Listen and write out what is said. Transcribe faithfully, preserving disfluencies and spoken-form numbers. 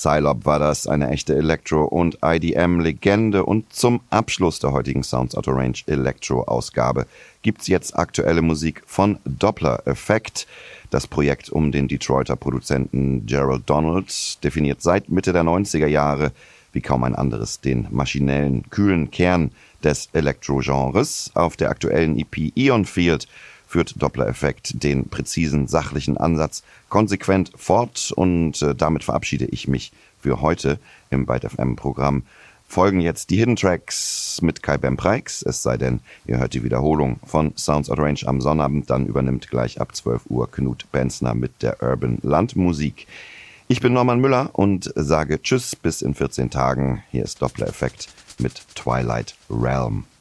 Psylop war das, eine echte Elektro- und I D M-Legende. Und zum Abschluss der heutigen Sounds Out of Range Elektro-Ausgabe gibt's jetzt aktuelle Musik von Doppler Effekt. Das Projekt um den Detroiter Produzenten Gerald Donald definiert seit Mitte der neunziger Jahre wie kaum ein anderes den maschinellen, kühlen Kern des Elektro-Genres. Auf der aktuellen E P Eon Field führt Doppler Effekt den präzisen, sachlichen Ansatz konsequent fort und äh, damit verabschiede ich mich für heute im Byte F M-Programm. Folgen jetzt die Hidden Tracks mit Kai Bem-Preix, es sei denn, ihr hört die Wiederholung von Sounds Out of Range am Sonnabend, dann übernimmt gleich ab zwölf Uhr Knut Benzner mit der Urban Landmusik. Ich bin Norman Müller und sage Tschüss bis in vierzehn Tagen. Hier ist Doppler Effekt mit Twilight Realm.